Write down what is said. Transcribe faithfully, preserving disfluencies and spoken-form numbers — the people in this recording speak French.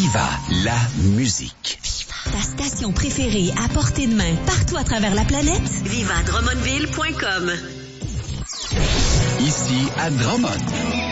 Viva la musique. Ta station préférée à portée de main partout à travers la planète? viva drummondville point com. Ici à Drummond.